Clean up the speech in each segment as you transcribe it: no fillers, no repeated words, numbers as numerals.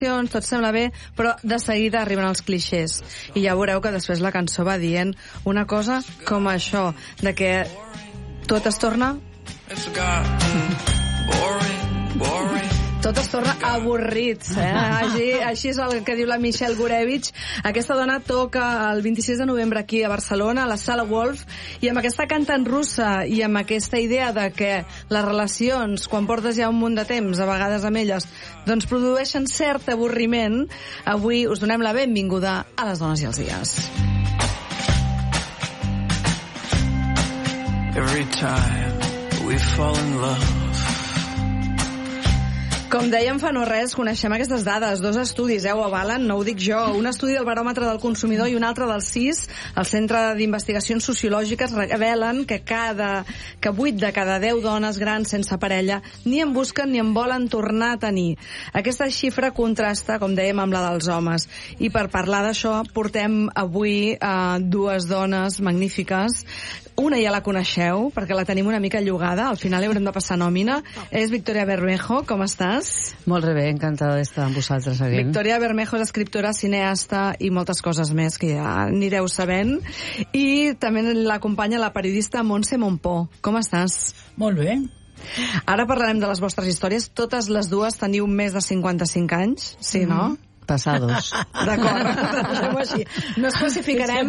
tot sembla bé, però de seguida arriben els clixés. I ja veureu que després la cançó va dient una cosa com això, de que tot es torna... Tot es torna avorrit, Així és el que diu la Michelle Gurevich. Aquesta dona toca el 26 de novembre aquí a Barcelona, a la Sala Wolf, i amb aquesta cantant russa i amb aquesta idea de que les relacions, quan portes ja un munt de temps, a vegades amb elles, doncs produeixen cert avorriment, avui us donem la benvinguda a Les dones i els dies. Every time we fall in love. Com dèiem fa no res, coneixem aquestes dades. 2 estudis, ho avalen, no ho dic jo. Un estudi del Baròmetre del Consumidor i un altre del CIS, el Centre d'Investigacions Sociològiques, revelen que 8 de cada 10 dones grans sense parella ni en busquen ni en volen tornar a tenir. Aquesta xifra contrasta, com dèiem, amb la dels homes. I per parlar d'això portem avui 2 dones magnífiques. Una ja la coneixeu, perquè la tenim una mica llogada. Al final haurem de passar nòmina. És Victoria Bermejo. Com estàs? Molt bé, encantada d'estar amb vosaltres aquí. Victoria Bermejo és escriptora, cineasta i moltes coses més que ja anireu sabent. I també l'acompanya la periodista Montse Montpó. Com estàs? Molt bé. Ara parlarem de les vostres històries. Totes les dues teniu més de 55 anys, sí, no? Pasados. D'acord, deixem-ho així. No especificarem.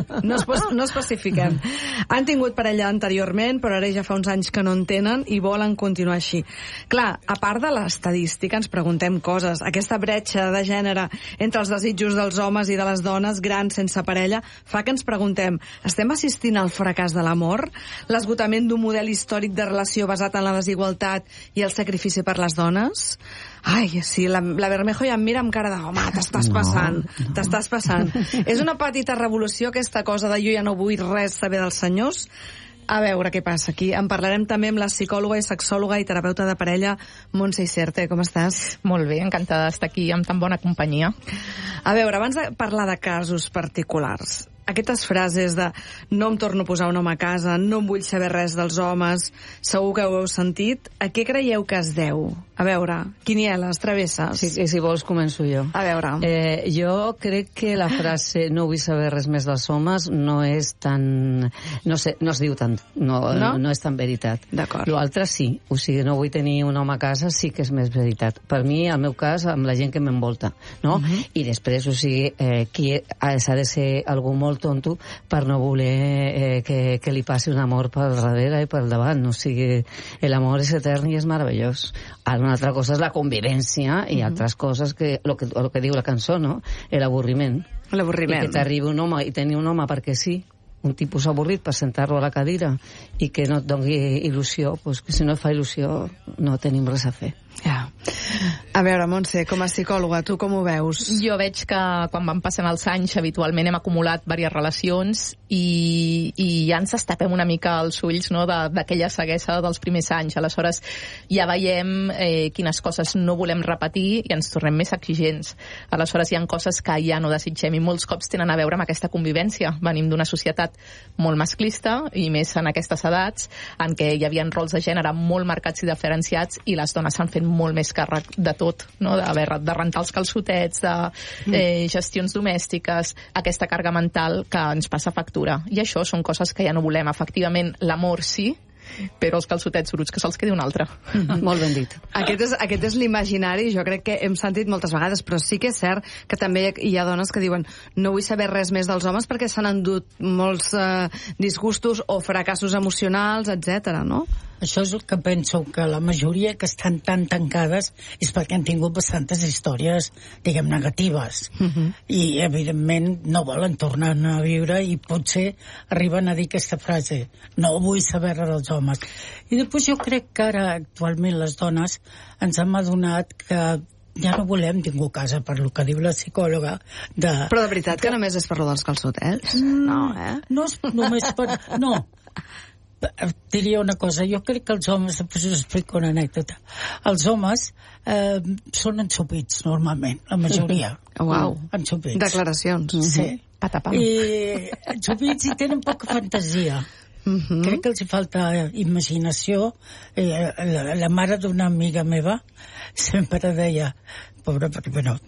No especifiquem. Han tingut parella anteriorment, però ara ja fa uns anys que no en tenen i volen continuar així. Clar, a part de l'estadística, ens preguntem coses. Aquesta bretxa de gènere entre els desitjos dels homes i de les dones grans sense parella fa que ens preguntem, estem assistint al fracàs de l'amor? L'esgotament d'un model històric de relació basat en la desigualtat i el sacrifici per les dones? Ai, sí, la Bermejo ja em mira amb cara de home, t'estàs passant. És una petita revolució aquesta cosa de jo ja no vull res saber dels senyors. A veure què passa aquí. En parlarem també amb la psicòloga i sexòloga i terapeuta de parella Montse Iserte. Com estàs? Molt bé, encantada d'estar aquí amb tan bona companyia. A veure, abans de parlar de casos particulars, aquestes frases de no em torno a posar un home a casa, no em vull saber res dels homes, segur que ho heu sentit. A què creieu que es deu? A veure, quinieles, travesses. Sí, si vols començo jo. A veure. Jo crec que la frase no vull saber res més dels homes no és tan... No es diu tant. No és tan veritat. D'acord. L'altre sí. O sigui, no vull tenir un home a casa sí que és més veritat. Per mi, al meu cas, amb la gent que m'envolta, no? I després, o sigui, qui s'ha de ser algú molt tonto per no voler que li passi un amor per darrere i per davant. O sigui, l'amor és etern i és meravellós. Ara, una altra cosa és la convivència i altres coses que el que diu la cançó, no? L'avorriment. L'avorriment. I que t'arribi un home i tenir un home perquè sí, un tipus avorrit per sentar-lo a la cadira i que no et doni il·lusió, doncs que si no et fa il·lusió no tenim res a fer. Ja. A veure, Montse, com a psicòloga, tu com ho veus? Jo veig que quan van passant els anys habitualment hem acumulat diverses relacions i ja ens destapem una mica els ulls, no, d'aquella ceguesa dels primers anys. Aleshores ja veiem quines coses no volem repetir i ens tornem més exigents. Aleshores hi ha coses que ja no desitgem i molts cops tenen a veure amb aquesta convivència. Venim d'una societat molt masclista i més en aquestes edats en què hi havia rols de gènere molt marcats i diferenciats i les dones s'han fet molt més càrrec de tot, no? De rentar els calçotets, de gestions domèstiques, aquesta càrrega mental que ens passa factura. I això són coses que ja no volem. Efectivament, l'amor sí, però els calçotets bruts que se'ls quedi un altre. Molt ben dit. Aquest és l'imaginari, jo crec que hem sentit moltes vegades, però sí que és cert que també hi ha dones que diuen no vull saber res més dels homes perquè s'han endut molts disgustos o fracassos emocionals, etc. no? Això és el que penso, que la majoria que estan tan tancades és perquè han tingut bastantes històries, diguem, negatives. I, evidentment, no volen tornar a viure i potser arriben a dir aquesta frase, no vull saber res dels homes. I després jo crec que ara, actualment, les dones ens hem adonat que ja no volem ningú a casa, per lo que diu la psicòloga. Però de veritat que només és per lo dels calçotets? No, No és només per... No. Diria una cosa, jo crec que els homes, després us explico una anècdota, els homes són ensopits normalment, la majoria. Uau, ensopits. Declaracions. Sí. Patapam. I ensopits i tenen poca fantasia. Crec que els falta imaginació. La mare d'una amiga meva sempre deia, pobra, perquè, bueno,